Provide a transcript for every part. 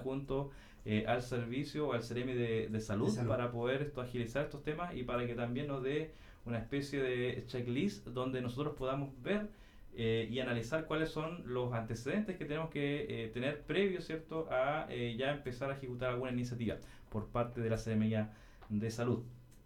junto al servicio o al Seremi de salud para poder agilizar estos temas y para que también nos dé una especie de checklist donde nosotros podamos ver y analizar cuáles son los antecedentes que tenemos que tener previos, ¿cierto?, a ya empezar a ejecutar alguna iniciativa por parte de la Seremía de Salud.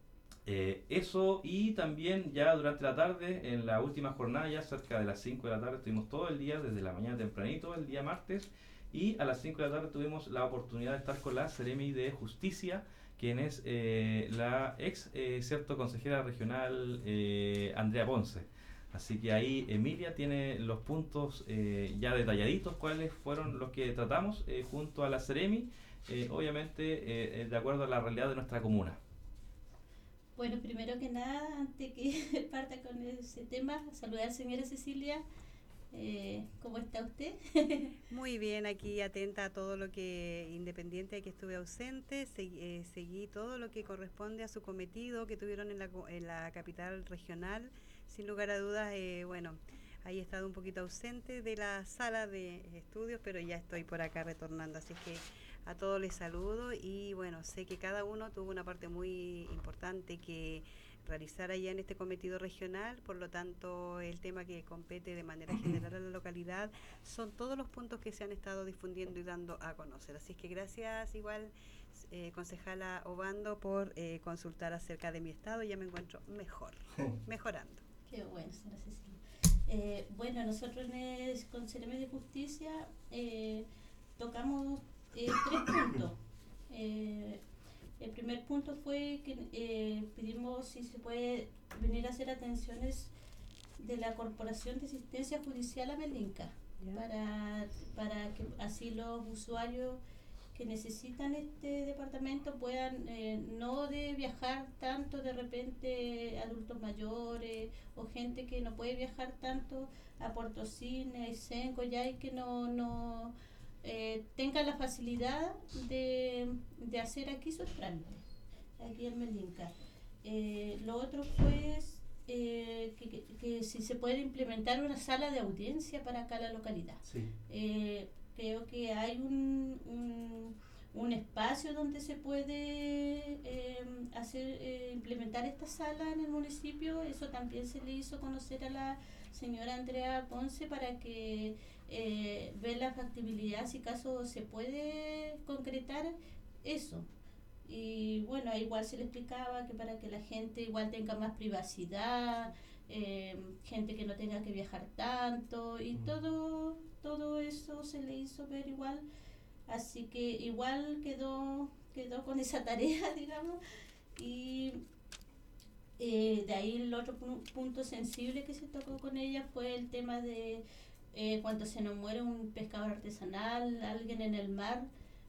Eso, y también ya durante la tarde, en la última jornada, ya cerca de las 5 de la tarde, estuvimos todo el día, desde la mañana tempranito, el día martes, y a las 5 de la tarde tuvimos la oportunidad de estar con la Seremi de Justicia, quien es la ex cierto consejera regional Andrea Ponce. Así que ahí Emilia tiene los puntos ya detalladitos, cuáles fueron los que tratamos junto a la Seremi, obviamente de acuerdo a la realidad de nuestra comuna. Bueno, primero que nada, antes que parta con ese tema, saludar a la señora Cecilia. ¿Cómo está usted? Muy bien, aquí atenta a todo lo que, independiente de que estuve ausente, seguí todo lo que corresponde a su cometido que tuvieron en la capital regional. Sin lugar a dudas, bueno, ahí he estado un poquito ausente de la sala de estudios, pero ya estoy por acá retornando, así que a todos les saludo y bueno, sé que cada uno tuvo una parte muy importante que realizar allá en este cometido regional, por lo tanto el tema que compete de manera general a la localidad son todos los puntos que se han estado difundiendo y dando a conocer. Así es que gracias igual concejala Obando por consultar acerca de mi estado, ya me encuentro mejor, mejorando. Qué bueno, señora Cecilia. Bueno, nosotros con Seremi de Justicia tocamos 3 puntos. El primer punto fue que pedimos si se puede venir a hacer atenciones de la Corporación de Asistencia Judicial a Melinca, para que así los usuarios que necesitan este departamento puedan no de viajar tanto, de repente adultos mayores o gente que no puede viajar tanto a Puerto Cisne, Aysén, Coyhai, que no tengan la facilidad de hacer aquí sus trámites, aquí en Melinca. Lo otro fue que si se puede implementar una sala de audiencia para acá la localidad. Sí. Creo que hay un espacio donde se puede implementar esta sala en el municipio. Eso también se le hizo conocer a la señora Andrea Ponce para que ver la factibilidad, si caso se puede concretar eso. Y bueno, igual se le explicaba que para que la gente igual tenga más privacidad, gente que no tenga que viajar tanto, y todo eso se le hizo ver igual. Así que igual quedó con esa tarea, digamos. Y de ahí el otro punto sensible que se tocó con ella fue el tema de cuando se nos muere un pescador artesanal, alguien en el mar,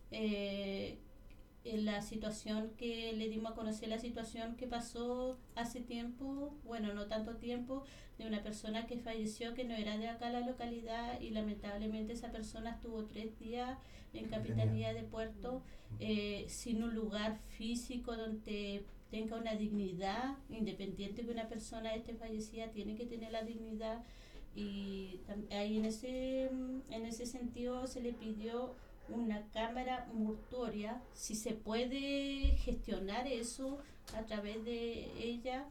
en la situación que le dimos a conocer, la situación que pasó hace tiempo, bueno, no tanto tiempo, de una persona que falleció, que no era de acá la localidad, y lamentablemente esa persona estuvo 3 días en Capitanía de Puerto sin un lugar físico donde tenga una dignidad, independiente que una persona esté fallecida, tiene que tener la dignidad. Y ahí en ese sentido se le pidió una cámara mortuoria, si se puede gestionar eso a través de ella.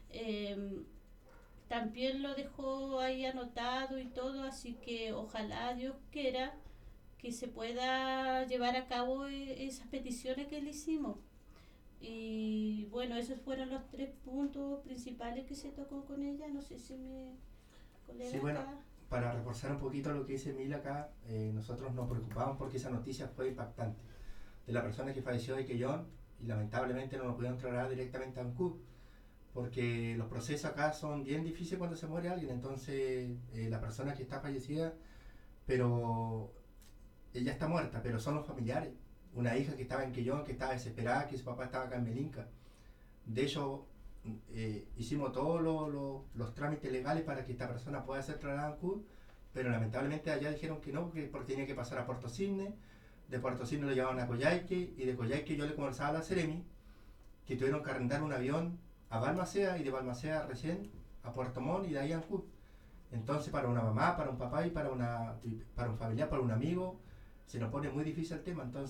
También lo dejó ahí anotado y todo, así que ojalá Dios quiera que se pueda llevar a cabo esas peticiones que le hicimos. Y bueno, esos fueron los 3 puntos principales que se tocó con ella. No sé si mi colega Sí, bueno, acá... para reforzar un poquito lo que dice Mila acá, nosotros nos preocupamos porque esa noticia fue impactante, de la persona que falleció de Quellón, y lamentablemente no nos pudieron trasladar directamente a Ancud, porque los procesos acá son bien difíciles cuando se muere alguien. Entonces la persona que está fallecida, pero ella está muerta, pero son los familiares, una hija que estaba en Quellón, que estaba desesperada, que su papá estaba acá en Melinca. De hecho, hicimos todos los trámites legales para que esta persona pueda ser trasladada a Ancud, pero lamentablemente allá dijeron que no, porque tenía que pasar a Puerto Cisne. De Puerto Cisne lo llevaban a Coyhaique, y de Coyhaique yo le conversaba a la Seremi que tuvieron que arrendar un avión a Balmaceda, y de Balmaceda recién a Puerto Montt, y de ahí a Ancud. Entonces para una mamá, para un papá y para un familiar, para un amigo, se nos pone muy difícil el tema. Entonces